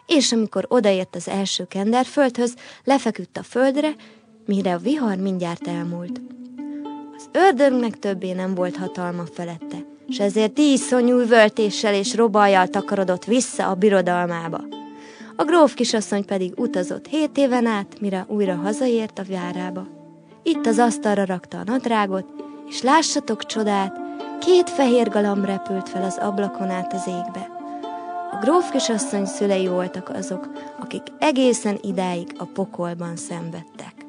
és amikor odaért az első kenderföldhöz, lefeküdt a földre, mire a vihar mindjárt elmúlt. Az ördögnek többé nem volt hatalma felette, s ezért iszonyú üvöltéssel és robajjal takarodott vissza a birodalmába. A gróf kisasszony pedig utazott 7 éven át, mire újra hazaért a várába. Itt az asztalra rakta a nadrágot, és lássatok csodát, 2 fehér galamb repült fel az ablakon át az égbe. A gróf kisasszony szülei voltak azok, akik egészen idáig a pokolban szenvedtek.